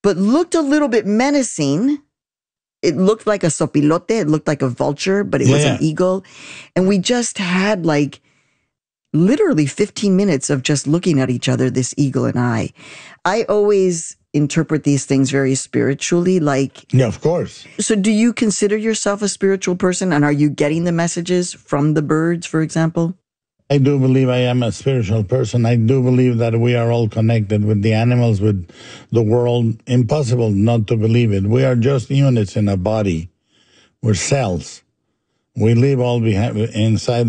but looked a little bit menacing. It looked like a sopilote. It looked like a vulture, but it was an eagle. And we just had like literally 15 minutes of just looking at each other, this eagle and I. I always interpret these things very spiritually. Yeah, of course. So do you consider yourself a spiritual person? And are you getting the messages from the birds, for example? I do believe I am a spiritual person. I do believe that we are all connected with the animals, with the world. Impossible not to believe it. We are just units in a body. We're cells. We live all inside